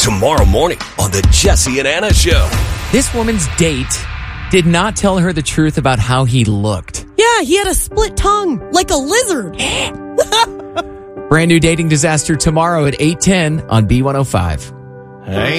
tomorrow morning on the Jesse and Anna Show. This woman's date did not tell her the truth about how he looked. Yeah, he had a split tongue, like a lizard. Brand new dating disaster tomorrow at 8:10 on B105. Hey.